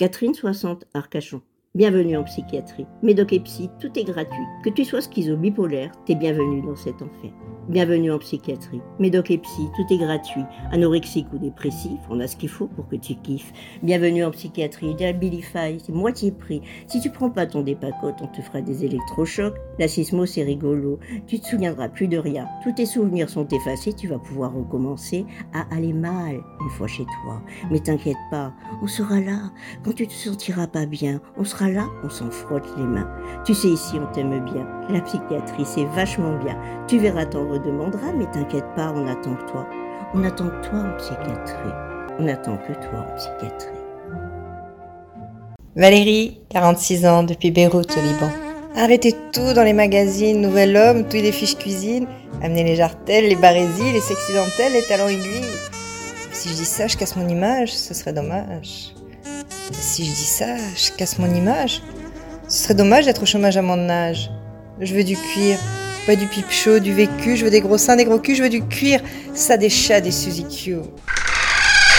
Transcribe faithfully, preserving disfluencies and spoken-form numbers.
Catherine soixante, Arcachon. Bienvenue en psychiatrie. Médoc et psy, tout est gratuit. Que tu sois schizo-bipolaire, t'es bienvenue dans cet enfer. Bienvenue en psychiatrie. Médoc et psy, tout est gratuit. Anorexique ou dépressif, on a ce qu'il faut pour que tu kiffes. Bienvenue en psychiatrie. Abilify, c'est moitié prix. Si tu prends pas ton dépacote, on te fera des électrochocs. La sismo, c'est rigolo. Tu te souviendras plus de rien. Tous tes souvenirs sont effacés. Tu vas pouvoir recommencer à aller mal une fois chez toi. Mais t'inquiète pas, on sera là. Quand tu te sentiras pas bien, on sera là, on s'en frotte les mains. Tu sais, ici, on t'aime bien. La psychiatrie, c'est vachement bien. Tu verras, t'en redemanderas, mais t'inquiète pas, on attend que toi. On attend que toi en psychiatrie. On attend que toi en psychiatrie. Valérie, quarante-six ans, depuis Beyrouth au Liban. Arrêtez tout dans les magazines, Nouvel Homme, tous les fiches cuisine. Amenez les jartelles, les barésies, les sexy dentelles, les talons aiguilles. Si je dis ça, je casse mon image, ce serait dommage. Si je dis ça, je casse mon image. Ce serait dommage d'être au chômage à mon âge. Je veux du cuir, pas du pipe chaud, du vécu. Je veux des gros seins, des gros culs, je veux du cuir. Ça des chats, des Suzy Q.